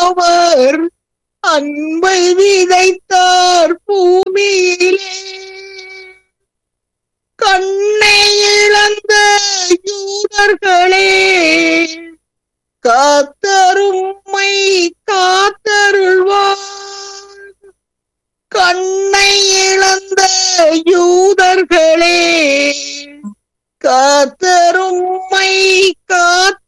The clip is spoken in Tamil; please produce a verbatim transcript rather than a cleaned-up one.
அவர் அன்பை விதைத்தார் பூமியிலே. கண்ணை இழந்த யூதர்களே, கர்த்தரும்மை காத்தருள்வார். கண்ணை இழந்த யூதர்களே, கர்த்தரும்மை காத்த